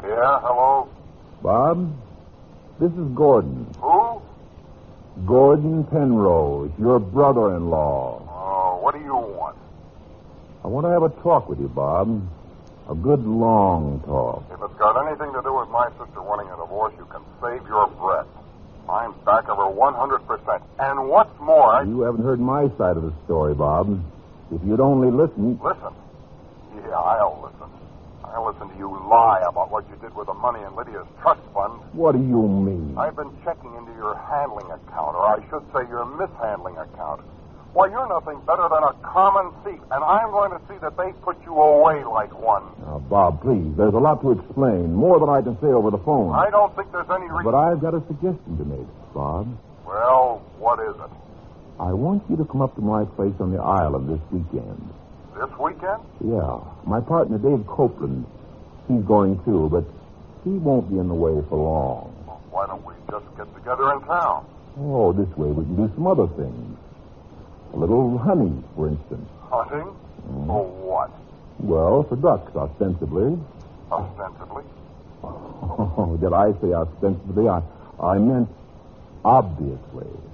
Yeah, hello? Bob, this is Gordon. Who? Gordon Penrose, your brother-in-law. Oh, what do you want? I want to have a talk with you, Bob. A good, long talk. If it's got anything to do with my sister wanting a divorce, you can save your breath. I'm back of her 100%. And what's more, You haven't heard my side of the story, Bob. If you'd only listen... Listen. Yeah, I'll listen. I'll listen to you lie about what you did with the money in Lydia's trust fund. What do you mean? I've been checking into your handling account, or I should say your mishandling account. Why, you're nothing better than a common thief, and I'm going to see that they put you away like one. Now, Bob, please, there's a lot to explain. More than I can say over the phone. I don't think there's any reason... But I've got a suggestion to make, Bob. Well, what is it? I want you to come up to my place on the island this weekend. This weekend? Yeah. My partner, Dave Copeland, he's going too, but he won't be in the way for long. Well, why don't we just get together in town? Oh, this way we can do some other things. A little hunting, for instance. Hunting? For what? Well, for ducks, ostensibly. Ostensibly? Oh, did I say ostensibly? I meant obviously.